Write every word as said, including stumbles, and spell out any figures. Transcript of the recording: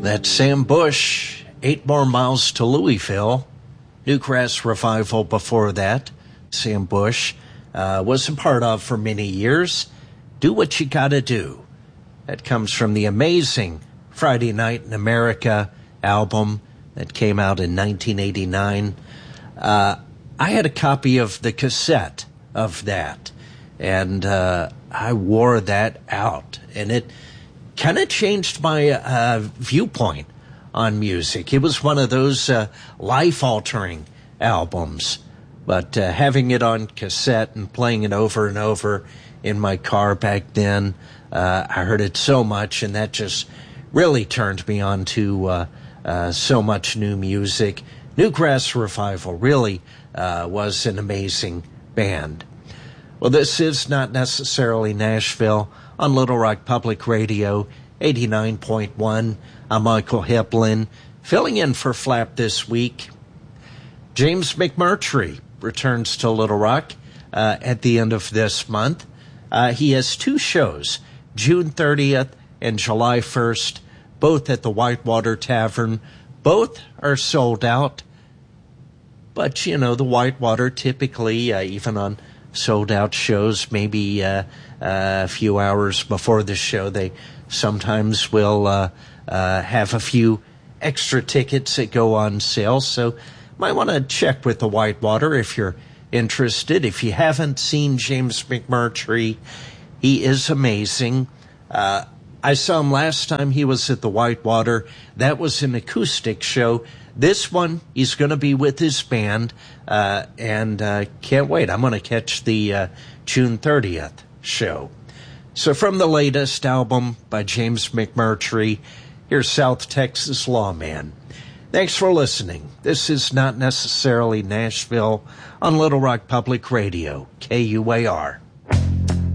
That's Sam Bush, Eight More Miles to Louisville. Newgrass Revival before that. Sam Bush uh, was a part of for many years. Do What You Gotta Do. That comes from the amazing Friday Night in America album that came out in nineteen eighty-nine. Uh, I had a copy of the cassette of that, and uh, I wore that out, and it kind of changed my uh, viewpoint on music. It was one of those uh, life-altering albums, but uh, having it on cassette and playing it over and over in my car back then, uh, I heard it so much, and that just really turned me on to uh, uh, so much new music. Newgrass Revival really uh, was an amazing band. Well, this is Not Necessarily Nashville on Little Rock Public Radio, eighty-nine point one. I'm Michael Hiplin, filling in for Flap this week. James McMurtry returns to Little Rock uh, at the end of this month. Uh, he has two shows, June thirtieth and July first, both at the Whitewater Tavern. Both are sold out, but, you know, the Whitewater typically, uh, even on sold-out shows, maybe uh, uh, a few hours before the show, they sometimes will uh, uh, have a few extra tickets that go on sale. So might want to check with the Whitewater if you're interested. If you haven't seen James McMurtry, he is amazing. Uh, I saw him last time he was at the Whitewater. That was an acoustic show. This one, he's going to be with his band, uh, and uh, can't wait. I'm going to catch the uh, June thirtieth show. So from the latest album by James McMurtry, here's South Texas Lawman. Thanks for listening. This is Not Necessarily Nashville on Little Rock Public Radio, K U A R.